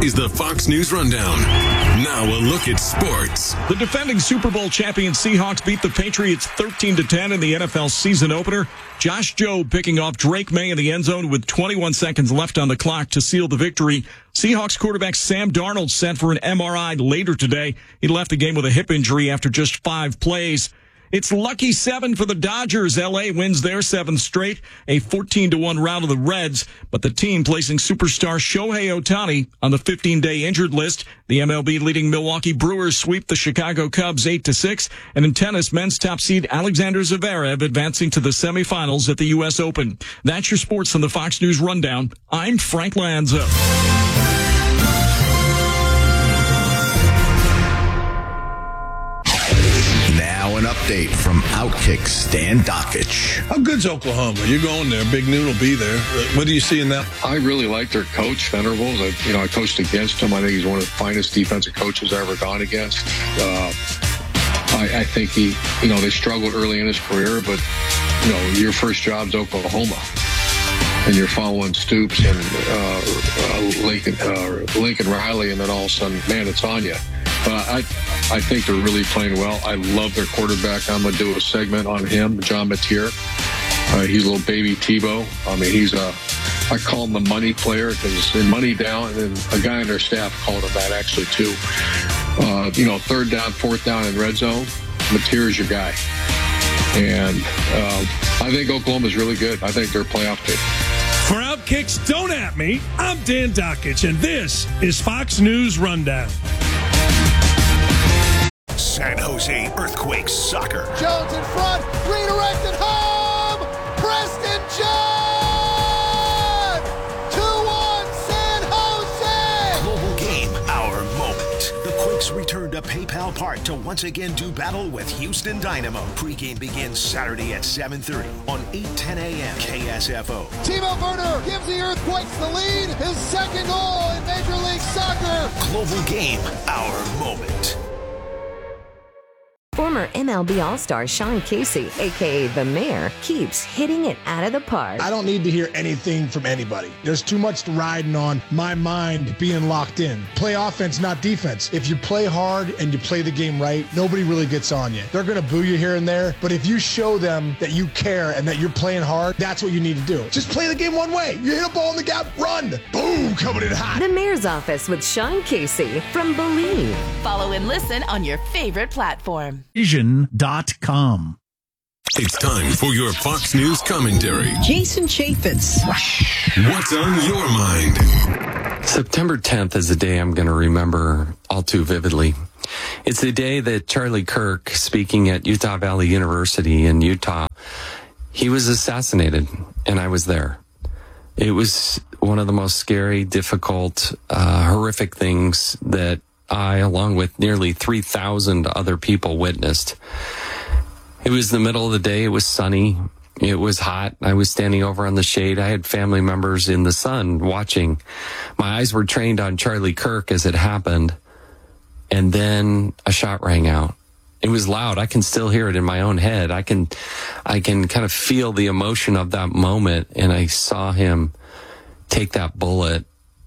is the Fox News Rundown. Now a look at sports. The defending Super Bowl champion Seahawks beat the Patriots 13-10 in the NFL season opener. Josh Jobe picking off Drake May in the end zone with 21 seconds left on the clock to seal the victory. Seahawks quarterback Sam Darnold sent for an MRI later today. He left the game with a hip injury after just 5 plays. It's lucky 7 for the Dodgers. L.A. wins their 7th straight, a 14-1 rout of the Reds. But the team placing superstar Shohei Ohtani on the 15-day injured list. The MLB leading Milwaukee Brewers sweep the Chicago Cubs 8-6. And in tennis, men's top seed Alexander Zverev advancing to the semifinals at the U.S. Open. That's your sports on the Fox News Rundown. I'm Frank Lanza. Now an update from Outkick Stan Dakich. How good's Oklahoma? You're going there. Big Noon will be there. What do you see in that? I really like their coach, Venables. I coached against him. I think he's one of the finest defensive coaches I've ever gone against. I think they struggled early in his career, but, your first job's Oklahoma. And you're following Stoops and Lincoln Riley, and then all of a sudden, man, it's on you. But I think they're really playing well. I love their quarterback. I'm going to do a segment on him, John Mateer. He's a little baby Tebow. I mean, I call him the money player because in Money Down, and a guy on their staff called him that actually too. 3rd down, 4th down in red zone, Mateer is your guy. And I think Oklahoma's really good. I think they're a playoff pick. For Outkick's Don't At Me, I'm Dan Dakich, and this is Fox News Rundown. San Jose Earthquakes soccer. Jones in front, redirected home! Preston John! 2-1 San Jose! Global game, our moment. The Quakes return to PayPal Park to once again do battle with Houston Dynamo. Pre-game begins Saturday at 7:30 on 8:10 a.m. KSFO. Timo Werner gives the Earthquakes the lead. His 2nd goal in Major League Soccer. Global game, our moment. Former MLB All-Star Sean Casey, a.k.a. The Mayor, keeps hitting it out of the park. I don't need to hear anything from anybody. There's too much riding on my mind being locked in. Play offense, not defense. If you play hard and you play the game right, nobody really gets on you. They're going to boo you here and there, but if you show them that you care and that you're playing hard, that's what you need to do. Just play the game one way. You hit a ball in the gap, run. Boom, coming in hot. The Mayor's Office with Sean Casey from Believe. Follow and listen on your favorite platform. Vision.com. It's time for your Fox News commentary. Jason Chaffetz. What's on your mind? September 10th is a day I'm going to remember all too vividly. It's the day that Charlie Kirk, speaking at Utah Valley University in Utah, he was assassinated, and I was there. It was one of the most scary, difficult, horrific things that I, along with nearly 3,000 other people, witnessed. It was the middle of the day. It was sunny. It was hot. I was standing over on the shade. I had family members in the sun watching. My eyes were trained on Charlie Kirk as it happened. And then a shot rang out. It was loud. I can still hear it in my own head. I can kind of feel the emotion of that moment. And I saw him take that bullet,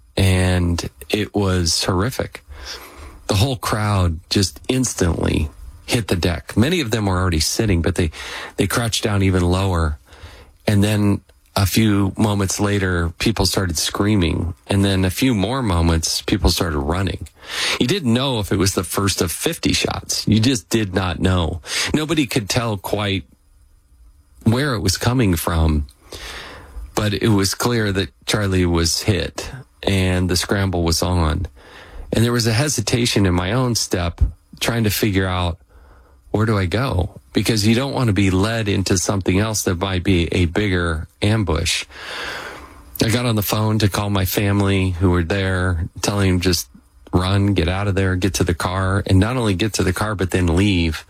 and it was horrific. The whole crowd just instantly hit the deck. Many of them were already sitting, but they crouched down even lower. And then a few moments later, people started screaming. And then a few more moments, people started running. You didn't know if it was the first of 50 shots. You just did not know. Nobody could tell quite where it was coming from. But it was clear that Charlie was hit and the scramble was on. And there was a hesitation in my own step trying to figure out, where do I go? Because you don't want to be led into something else that might be a bigger ambush. I got on the phone to call my family who were there, telling them just run, get out of there, get to the car, and not only get to the car, but then leave.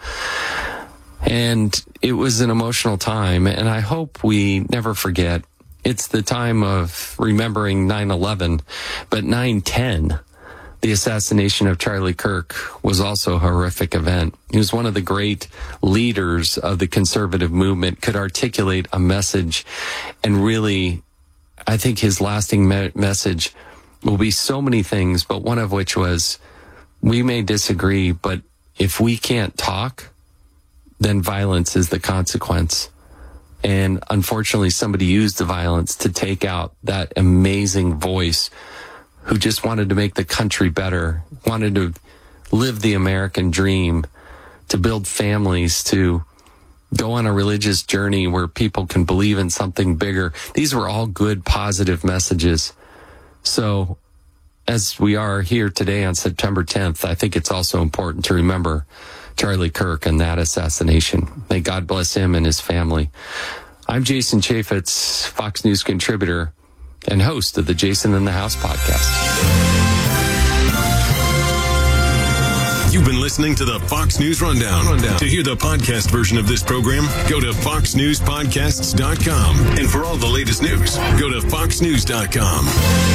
And it was an emotional time, and I hope we never forget. It's the time of remembering 9/11, but 9/10, the assassination of Charlie Kirk, was also a horrific event. He was one of the great leaders of the conservative movement, could articulate a message, and really, I think his lasting message will be so many things, but one of which was we may disagree, but if we can't talk, then violence is the consequence. And unfortunately, somebody used the violence to take out that amazing voice who just wanted to make the country better, wanted to live the American dream, to build families, to go on a religious journey where people can believe in something bigger. These were all good, positive messages. So as we are here today on September 10th, I think it's also important to remember Charlie Kirk and that assassination. May God bless him and his family. I'm Jason Chaffetz, Fox News contributor and host of the Jason in the House podcast. You've been listening to the Fox News Rundown. To hear the podcast version of this program, go to foxnewspodcasts.com. And for all the latest news, go to foxnews.com.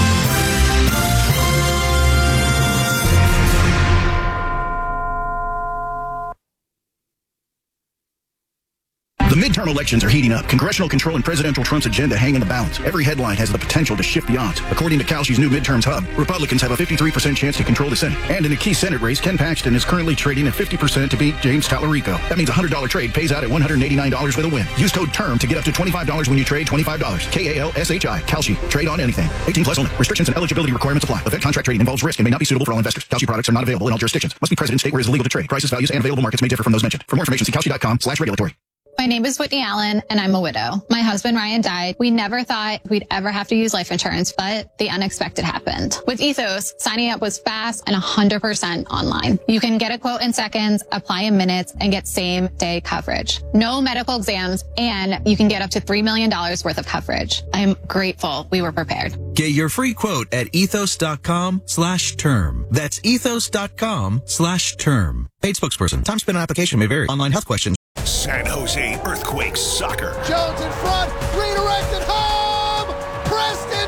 The midterm elections are heating up. Congressional control and presidential Trump's agenda hang in the balance. Every headline has the potential to shift the odds. According to Kalshi's new midterms hub, Republicans have a 53% chance to control the Senate. And in a key Senate race, Ken Paxton is currently trading at 50% to beat James Tallarico. That means a $100 trade pays out at $189 with a win. Use code TERM to get up to $25 when you trade $25. Kalshi. Kalshi. Trade on anything. 18 plus only. Restrictions and eligibility requirements apply. Event contract trading involves risk and may not be suitable for all investors. Kalshi products are not available in all jurisdictions. Must be present in state where it is illegal to trade. Prices, values, and available markets may differ from those mentioned. For more information, see Kalshi.com/regulatory. My name is Whitney Allen, and I'm a widow. My husband, Ryan, died. We never thought we'd ever have to use life insurance, but the unexpected happened. With Ethos, signing up was fast and 100% online. You can get a quote in seconds, apply in minutes, and get same-day coverage. No medical exams, and you can get up to $3 million worth of coverage. I'm grateful we were prepared. Get your free quote at ethos.com/term. That's ethos.com/term. Paid spokesperson. Time spent on application may vary. Online health questions. San Jose Earthquakes soccer. Jones in front, redirected home. Preston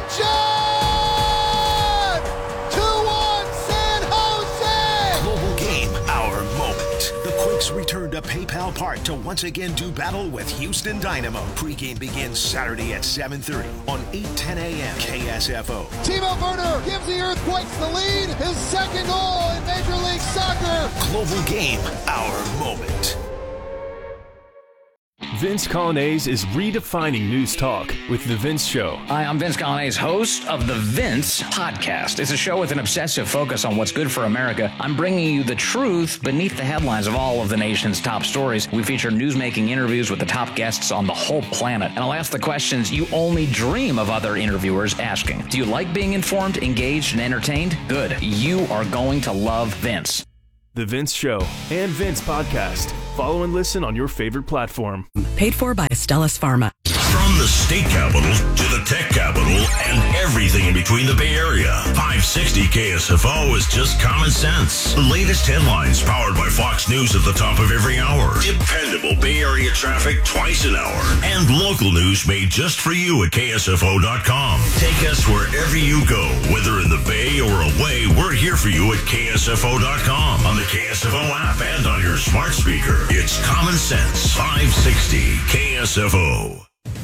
John. 2-1 San Jose. Global game, our moment. The Quakes return to PayPal Park to once again do battle with Houston Dynamo. Pre-game begins Saturday at 7:30 on 8:10 a.m. KSFO. Timo Werner gives the Earthquakes the lead. His second goal in Major League Soccer. Global game, our moment. Vince Colonnese is redefining news talk with The Vince Show. Hi, I'm Vince Colonnese, host of The Vince Podcast. It's a show with an obsessive focus on what's good for America. I'm bringing you the truth beneath the headlines of all of the nation's top stories. We feature newsmaking interviews with the top guests on the whole planet. And I'll ask the questions you only dream of other interviewers asking. Do you like being informed, engaged, and entertained? Good. You are going to love Vince. The Vince Show and Vince Podcast. Follow and listen on your favorite platform. Paid for by Astellas Pharma. From the state capital to the tech capital and everything in between the Bay Area, 560 KSFO is just common sense. The latest headlines powered by Fox News at the top of every hour. Dependable Bay Area traffic twice an hour. And local news made just for you at KSFO.com. Take us wherever you go, whether in the Bay or away, we're here for you at KSFO.com, on the KSFO app, and on your smart speaker. It's common sense. 560 KSFO.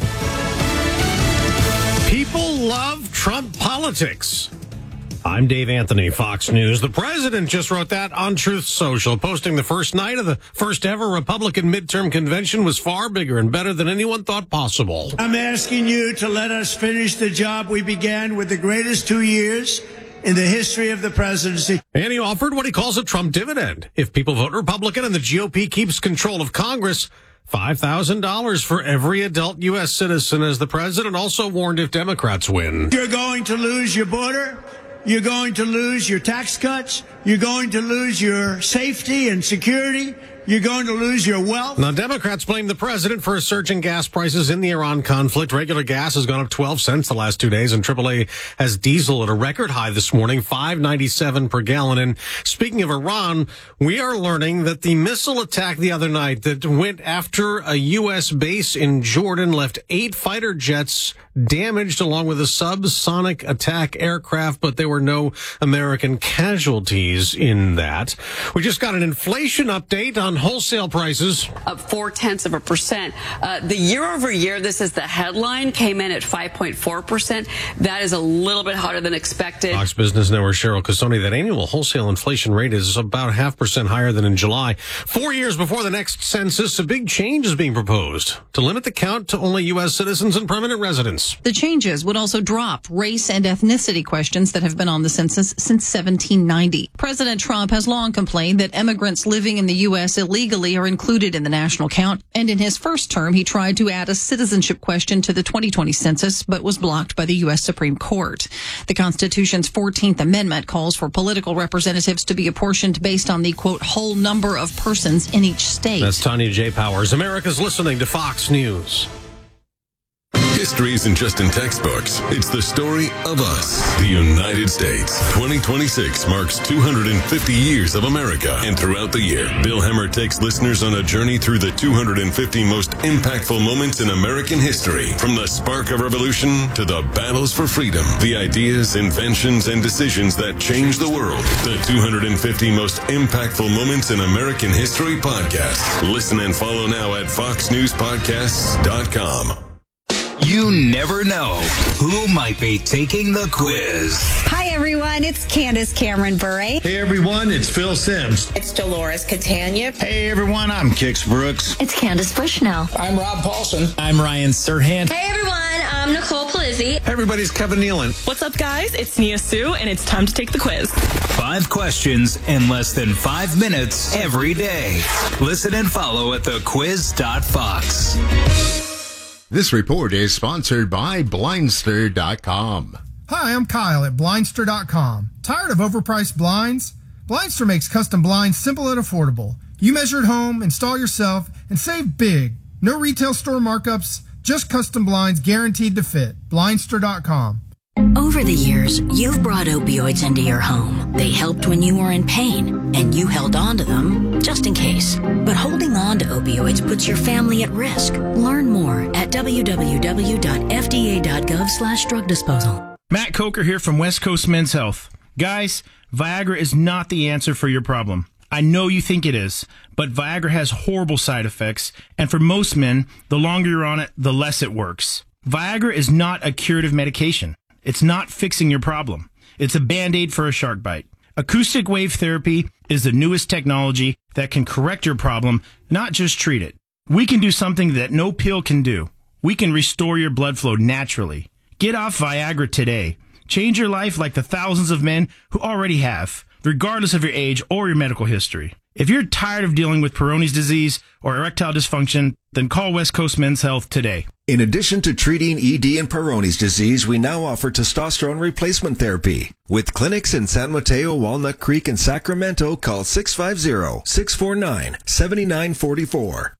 People love Trump politics. I'm Dave Anthony, Fox News. The president just wrote that on Truth Social, posting the first night of the first ever Republican midterm convention was far bigger and better than anyone thought possible. I'm asking you to let us finish the job we began with the greatest 2 years in the history of the presidency. And he offered what he calls a Trump dividend. If people vote Republican and the GOP keeps control of Congress, $5,000 for every adult U.S. citizen, as the president also warned if Democrats win. You're going to lose your border. You're going to lose your tax cuts. You're going to lose your safety and security. You're going to lose your wealth. Now, Democrats blame the president for surging gas prices in the Iran conflict. Regular gas has gone up 12 cents the last 2 days, and AAA has diesel at a record high this morning, $5.97 per gallon. And speaking of Iran, we are learning that the missile attack the other night that went after a U.S. base in Jordan left 8 fighter jets damaged along with a subsonic attack aircraft, but there were no American casualties. pennies in that. We just got an inflation update on wholesale prices. Up 0.4%. The year-over-year, this is the headline, came in at 5.4%. That is a little bit hotter than expected. Fox Business Network Cheryl Casoni, that annual wholesale inflation rate is about 0.5% higher than in July. 4 years before the next census, a big change is being proposed to limit the count to only U.S. citizens and permanent residents. The changes would also drop race and ethnicity questions that have been on the census since 1790. President Trump has long complained that immigrants living in the U.S. illegally are included in the national count. And in his first term, he tried to add a citizenship question to the 2020 census, but was blocked by the U.S. Supreme Court. The Constitution's 14th Amendment calls for political representatives to be apportioned based on the, quote, whole number of persons in each state. That's Tanya J. Powers. America's listening to Fox News. History isn't just in textbooks. It's the story of us, the United States. 2026 marks 250 years of America. And throughout the year, Bill Hemmer takes listeners on a journey through the 250 most impactful moments in American history. From the spark of revolution to the battles for freedom. The ideas, inventions, and decisions that changed the world. The 250 most impactful moments in American history podcast. Listen and follow now at foxnewspodcasts.com. You never know who might be taking the quiz. Hi, everyone. It's Candace Cameron Bure. Hey, everyone. It's Phil Sims. It's Dolores Catania. Hey, everyone. I'm Kix Brooks. It's Candace Bushnell. I'm Rob Paulson. I'm Ryan Serhant. Hey, everyone. I'm Nicole Palizzi. Hey, everybody's Kevin Nealon. What's up, guys? It's Nia Sue, and it's time to take the quiz. 5 questions in less than 5 minutes every day. Listen and follow at thequiz.fox. This report is sponsored by Blindster.com. Hi, I'm Kyle at Blindster.com. Tired of overpriced blinds? Blindster makes custom blinds simple and affordable. You measure at home, install yourself, and save big. No retail store markups, just custom blinds guaranteed to fit. Blindster.com. Over the years, you've brought opioids into your home. They helped when you were in pain, and you held on to them just in case. But holding on to opioids puts your family at risk. Learn more at www.fda.gov/drug disposal. Matt Coker here from West Coast Men's Health. Guys, Viagra is not the answer for your problem. I know you think it is, but Viagra has horrible side effects, and for most men, the longer you're on it, the less it works. Viagra is not a curative medication. It's not fixing your problem. It's a Band-Aid for a shark bite. Acoustic wave therapy is the newest technology that can correct your problem, not just treat it. We can do something that no pill can do. We can restore your blood flow naturally. Get off Viagra today. Change your life like the thousands of men who already have, regardless of your age or your medical history. If you're tired of dealing with Peyronie's disease or erectile dysfunction, then call West Coast Men's Health today. In addition to treating ED and Peyronie's disease, we now offer testosterone replacement therapy. With clinics in San Mateo, Walnut Creek, and Sacramento, call 650-649-7944.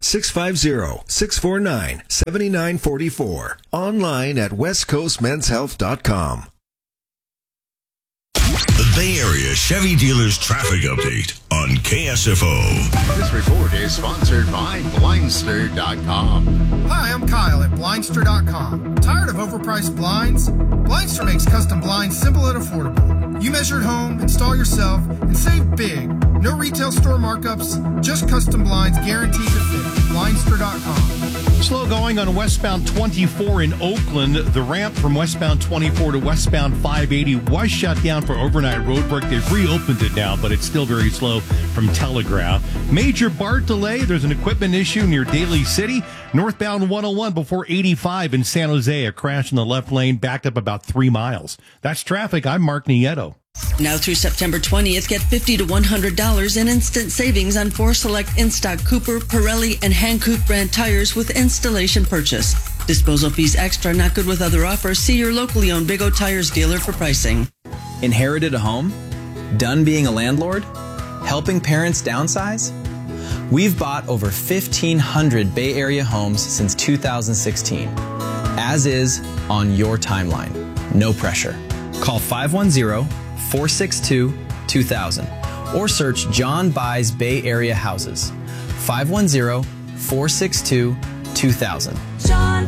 650-649-7944. Online at westcoastmenshealth.com. The Bay Area Chevy Dealers Traffic Update on KSFO. This report is sponsored by Blindster.com. Hi, I'm Kyle at Blindster.com. Tired of overpriced blinds? Blindster makes custom blinds simple and affordable. You measure at home, install yourself, and save big. No retail store markups, just custom blinds guaranteed to fit. Blindster.com. Slow going on westbound 24 in Oakland. The ramp from westbound 24 to westbound 580 was shut down for overnight road work. They've reopened it now, but it's still very slow from Telegraph. Major BART delay. There's an equipment issue near Daly City. Northbound 101 before 85 in San Jose. A crash in the left lane backed up about 3 miles. That's traffic. I'm Mark Nieto. Now through September 20th, get $50 to $100 in instant savings on 4 select in-stock Cooper, Pirelli, and Hankook brand tires with installation purchase. Disposal fees extra, not good with other offers. See your locally owned Big O Tires dealer for pricing. Inherited a home? Done being a landlord? Helping parents downsize? We've bought over 1,500 Bay Area homes since 2016. As is, on your timeline. No pressure. Call 510-462-2000 or search John Buys Bay Area Houses. 510-462-2000.